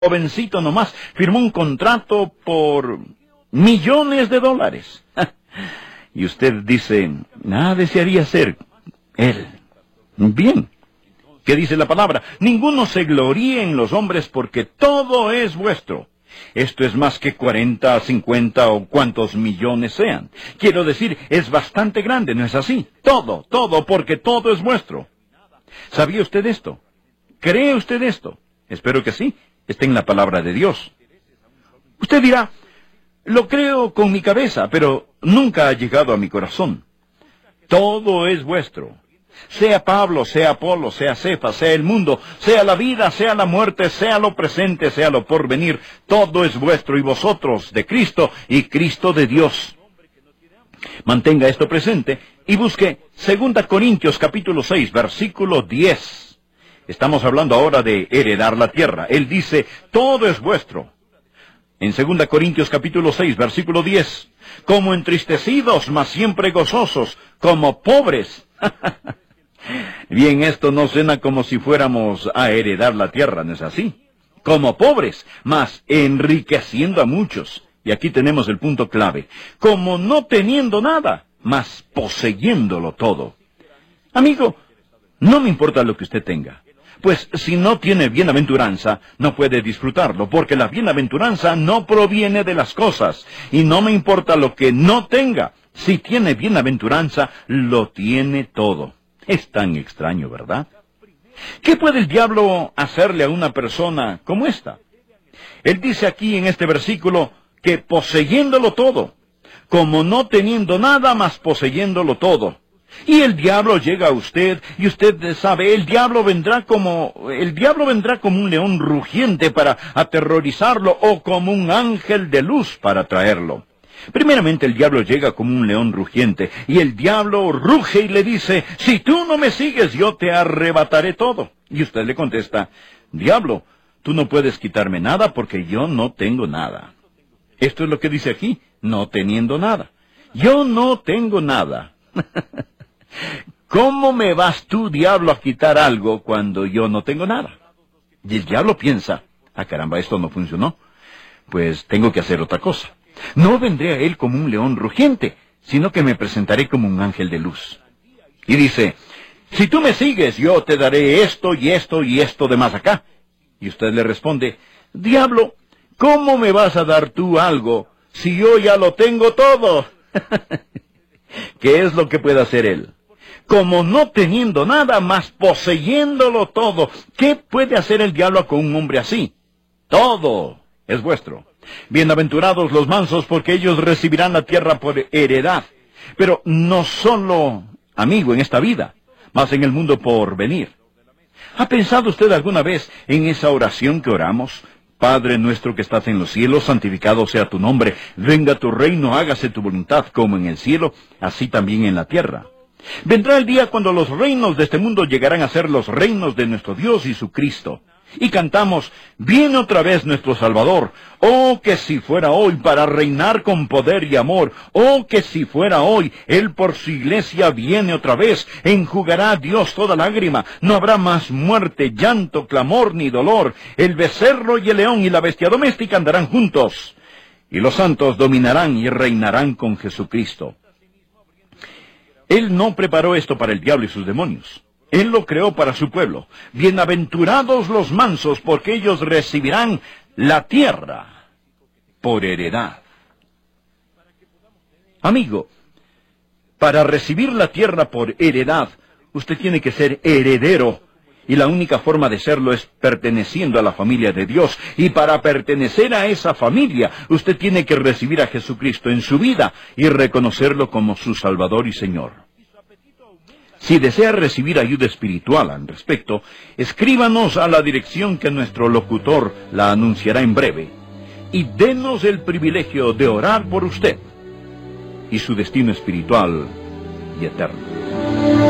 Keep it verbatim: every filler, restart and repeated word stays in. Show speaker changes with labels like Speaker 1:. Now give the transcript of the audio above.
Speaker 1: jovencito nomás firmó un contrato por millones de dólares. Y usted dice, nada desearía ser él. Bien. ¿Qué dice la palabra? Ninguno se gloríe en los hombres porque todo es vuestro. Esto es más que cuarenta, cincuenta o cuantos millones sean. Quiero decir, es bastante grande, ¿no es así? Todo, todo, porque todo es vuestro. ¿Sabía usted esto? ¿Cree usted esto? Espero que sí. Está en la palabra de Dios. Usted dirá, lo creo con mi cabeza, pero nunca ha llegado a mi corazón. Todo es vuestro. Sea Pablo, sea Apolo, sea Cefas, sea el mundo, sea la vida, sea la muerte, sea lo presente, sea lo porvenir, todo es vuestro y vosotros de Cristo y Cristo de Dios. Mantenga esto presente y busque Segunda Corintios capítulo seis, versículo diez. Estamos hablando ahora de heredar la tierra. Él dice, todo es vuestro. En Segunda Corintios capítulo seis, versículo diez, como entristecidos, mas siempre gozosos, como pobres. Bien, esto no suena como si fuéramos a heredar la tierra, ¿no es así? Como pobres, mas enriqueciendo a muchos. Y aquí tenemos el punto clave. Como no teniendo nada, mas poseyéndolo todo. Amigo, no me importa lo que usted tenga. Pues si no tiene bienaventuranza, no puede disfrutarlo, porque la bienaventuranza no proviene de las cosas. Y no me importa lo que no tenga. Si tiene bienaventuranza, lo tiene todo. Es tan extraño, ¿verdad? ¿Qué puede el diablo hacerle a una persona como esta? Él dice aquí en este versículo que poseyéndolo todo, como no teniendo nada más poseyéndolo todo. Y el diablo llega a usted, y usted sabe, el diablo vendrá como, el diablo vendrá como un león rugiente para aterrorizarlo, o como un ángel de luz para traerlo. Primeramente el diablo llega como un león rugiente, y el diablo ruge y le dice, si tú no me sigues, yo te arrebataré todo. Y usted le contesta, diablo, tú no puedes quitarme nada porque yo no tengo nada. Esto es lo que dice aquí, no teniendo nada. Yo no tengo nada. ¿Cómo me vas tú, diablo, a quitar algo cuando yo no tengo nada? Y el diablo piensa, ah, caramba, esto no funcionó. Pues tengo que hacer otra cosa. No vendré a él como un león rugiente, sino que me presentaré como un ángel de luz. Y dice, si tú me sigues, yo te daré esto y esto y esto de más acá. Y usted le responde, diablo, ¿cómo me vas a dar tú algo si yo ya lo tengo todo? ¿Qué es lo que puede hacer él? Como no teniendo nada más poseyéndolo todo, ¿qué puede hacer el diablo con un hombre así? Todo es vuestro. Bienaventurados los mansos, porque ellos recibirán la tierra por heredad. Pero no solo, amigo, en esta vida, mas en el mundo por venir. ¿Ha pensado usted alguna vez en esa oración que oramos? Padre nuestro que estás en los cielos, santificado sea tu nombre. Venga tu reino, hágase tu voluntad, como en el cielo, así también en la tierra. Vendrá el día cuando los reinos de este mundo llegarán a ser los reinos de nuestro Dios y su Cristo. Y cantamos, viene otra vez nuestro Salvador. Oh, que si fuera hoy para reinar con poder y amor. Oh, que si fuera hoy, Él por su iglesia viene otra vez. Enjugará a Dios toda lágrima. No habrá más muerte, llanto, clamor ni dolor. El becerro y el león y la bestia doméstica andarán juntos. Y los santos dominarán y reinarán con Jesucristo. Él no preparó esto para el diablo y sus demonios. Él lo creó para su pueblo. Bienaventurados los mansos, porque ellos recibirán la tierra por heredad. Amigo, para recibir la tierra por heredad, usted tiene que ser heredero. Y la única forma de serlo es perteneciendo a la familia de Dios. Y para pertenecer a esa familia, usted tiene que recibir a Jesucristo en su vida y reconocerlo como su Salvador y Señor. Si desea recibir ayuda espiritual al respecto, escríbanos a la dirección que nuestro locutor la anunciará en breve. Y denos el privilegio de orar por usted y su destino espiritual y eterno.